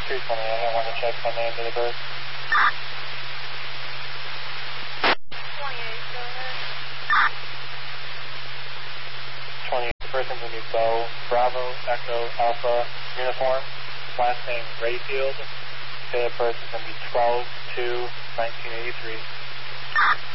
320, I want to check on the end of the bird. 28, go ahead. 28, the person's going to be Bo, Bravo, Echo, Alpha, uniform, last name Rayfield. The person's going to be 12-2-1983.